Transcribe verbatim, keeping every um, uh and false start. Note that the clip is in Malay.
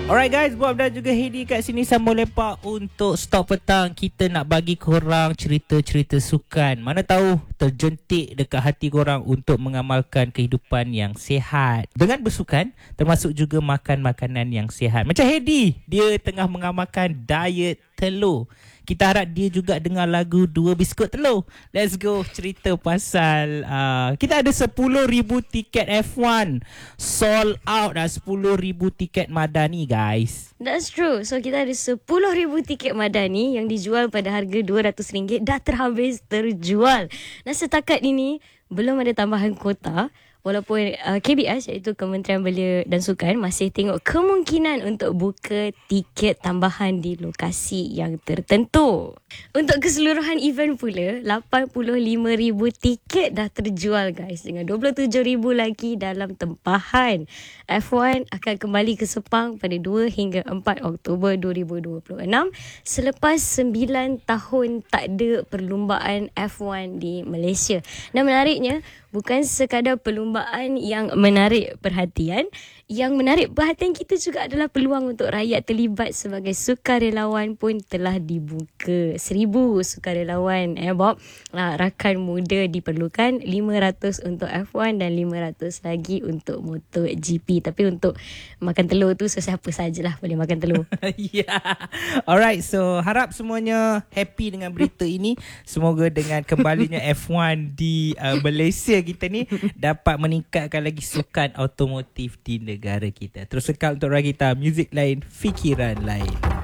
Alright guys, Bob dan juga Heidi kat sini sambung lepak untuk Stop Petang. Kita nak bagi korang cerita-cerita sukan. Mana tahu terjentik dekat hati korang untuk mengamalkan kehidupan yang sihat dengan bersukan, termasuk juga makan makanan yang sihat. Macam Heidi, dia tengah mengamalkan diet telur. Kita harap dia juga dengar lagu Dua Biskut Telur. Let's go cerita pasal uh, kita ada sepuluh ribu tiket F one sold out dah, sepuluh ribu tiket Madani guys. That's true. So kita ada sepuluh ribu tiket Madani yang dijual pada harga dua ratus ringgit dah terhabis terjual. Dan setakat ini belum ada tambahan kota. Walaupun uh, K B S iaitu Kementerian Belia dan Sukan masih tengok kemungkinan untuk buka tiket tambahan di lokasi yang tertentu. Untuk keseluruhan event pula, lapan puluh lima ribu tiket dah terjual guys, dengan dua puluh tujuh ribu lagi dalam tempahan. F one akan kembali ke Sepang pada dua hingga empat Oktober dua ribu dua puluh enam selepas sembilan tahun tak ada perlumbaan F one di Malaysia. Dan menariknya, bukan sekadar perlumbaan yang menarik perhatian, yang menarik perhatian kita juga adalah peluang untuk rakyat terlibat sebagai sukarelawan pun telah dibuka. Seribu sukarelawan eh Bob. Nah, rakan muda diperlukan, lima ratus untuk F one dan lima ratus lagi untuk MotoGP. Tapi untuk makan telur tu sesiapa sajalah boleh makan telur. Yeah. Alright, so harap semuanya happy dengan berita ini. Semoga dengan kembalinya F one di uh, Malaysia kita ni dapat meningkatkan lagi sukan automotif di negara kita. Terus sekal untuk Ragita, muzik lain, fikiran lain.